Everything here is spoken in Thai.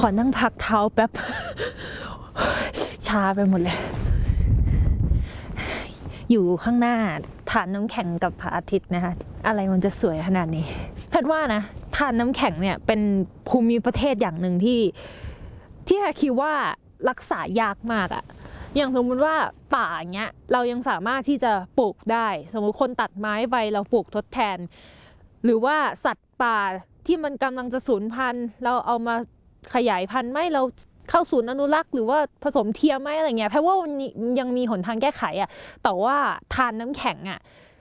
อนั่งพักเท้าแป๊บ ชาไปหมดเลยอยู่ข้างหน้าทานน้ำแข็งกับพระอาทิตย์นะคะอะไรมันจะสวยขนาดนี้แพทย์ว่านะทานน้ำแข็งเนี่ยเป็นภูมิประเทศอย่างหนึ่งที่แพทย์คิดว่ารักษายากมากอะอย่างสมมุติว่าป่าเงี้ยเรายังสามารถที่จะปลูกได้สมมุติคนตัดไม้ไปเราปลูกทดแทนหรือว่าสัตว์ป่าที่มันกำลังจะสูญพันธุ์เราเอามาขยายพันธุ์ไหมเราเข้าศูนย์อนุรักษ์หรือว่าผสมเทียมไหมอะไรเงี้ยแปลว่ามันยังมีหนทางแก้ไขอะแต่ว่าทานน้ำแข็งอะ